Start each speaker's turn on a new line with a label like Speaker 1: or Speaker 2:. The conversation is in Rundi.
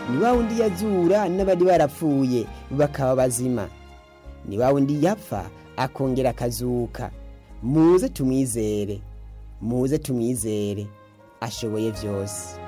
Speaker 1: ni wa wundi yazura n'abari barapfuye bakaba bazima, ni wa wundi yapfa akongera akazuka. Muze tumwizere, muze tumwizere, ashoboye byose.